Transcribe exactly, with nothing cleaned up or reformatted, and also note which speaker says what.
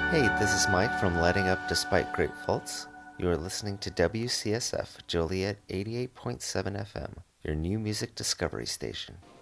Speaker 1: Hey, this is Mike from Letting Up Despite Great Faults. You are listening to W C S F Joliet eighty-eight point seven F M, your new music discovery station.